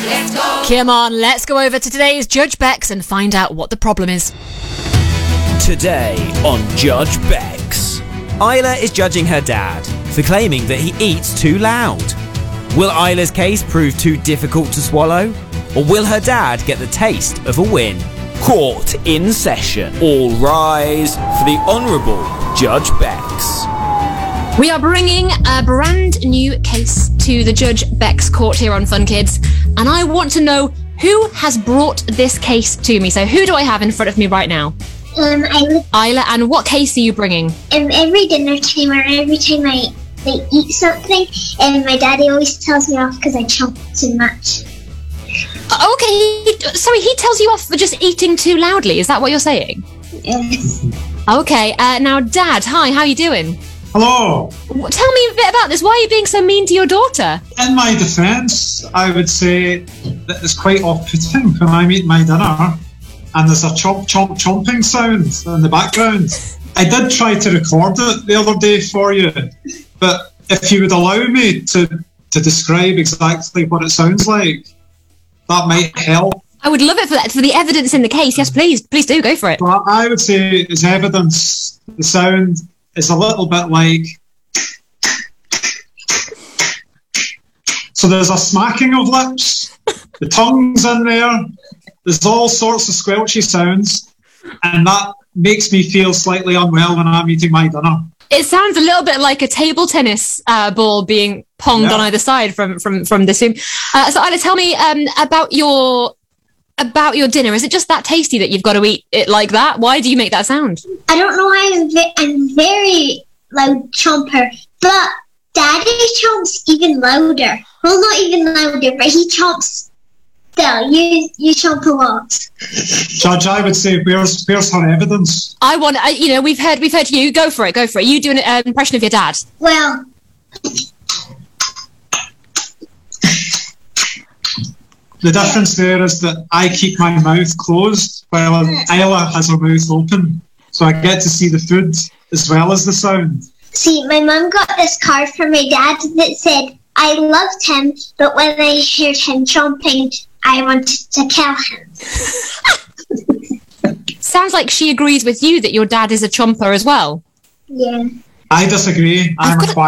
Let's go. Come on, let's go over to today's Judge Bex and find out what the problem is. Today on Judge Bex, Isla is judging her dad for claiming that he eats too loud. Will Isla's case prove too difficult to swallow? Or will her dad get the taste of a win? Court in session. All rise for the Honourable Judge Bex. We are bringing a brand new case to the Judge Bex court here on Fun Kids, and I want to know who has brought this case to me. So who do I have in front of me right now? Isla, and what case are you bringing? Every dinner time or every time I eat something, my daddy always tells me off because I chomp too much. Okay, sorry, he tells you off for just eating too loudly. Is that what you're saying? Yes. Okay, now Dad, hi, how are you doing? Hello. Tell me a bit about this. Why are you being so mean to your daughter? In my defence, I would say that it's quite off-putting when I'm eating my dinner and there's a chomping sound in the background. I did try to record it the other day for you, but if you would allow me to describe exactly what it sounds like, that might help. I would love it for the evidence in the case. Yes, please do, go for it. Well, I would say as evidence, the sound is a little bit like... So there's a smacking of lips, the tongue's in there, there's all sorts of squelchy sounds, and that makes me feel slightly unwell when I'm eating my dinner. It sounds a little bit like a table tennis ball being ponged on either side from this room. So Isla, tell me about your dinner. Is it just that tasty that you've got to eat it like that? Why do you make that sound? I don't know why I'm very loud chomper, but Daddy chomps even louder. Well, not even louder, but he chomps still. You chomp a lot. Judge, I would say, where's her evidence? I want, we've heard you. Go for it. You do an impression of your dad. Well, the difference there is that I keep my mouth closed while Isla has her mouth open, so I get to see the food as well as the sound. See, my mum got this card from my dad that said, I loved him, but when I heard him chomping, I wanted to kill him. Sounds like she agrees with you that your dad is a chomper as well. Yeah. I disagree. I'm a quiet